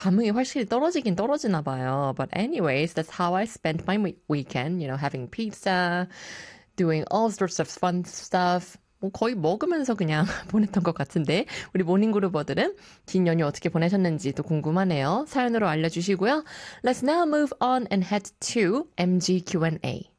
감흥이 확실히 떨어지긴 떨어지나 봐요. But anyways, that's how I spent my weekend, having pizza, doing all sorts of fun stuff. 뭐 거의 먹으면서 그냥 보냈던 것 같은데 우리 모닝그루버들은 긴 연휴 어떻게 보내셨는지 또 궁금하네요. 사연으로 알려주시고요. Let's now move on and head to MG Q&A.